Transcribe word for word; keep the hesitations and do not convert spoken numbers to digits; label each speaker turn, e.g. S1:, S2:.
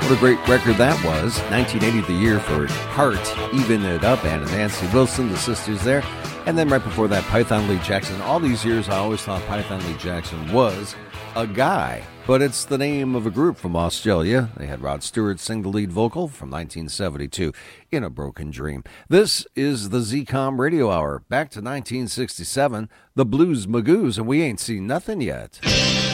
S1: What a great record that was. nineteen eighty, the year for Heart, Even It Up, and Nancy Wilson, the sisters there. And then right before that, Python Lee Jackson. All these years, I always thought Python Lee Jackson was a guy, but it's the name of a group from Australia. They had Rod Stewart sing the lead vocal from nineteen seventy-two, In a Broken Dream. This is the Z COM Radio Hour. Back to nineteen sixty-seven, the Blues Magoos, and we ain't seen nothing yet.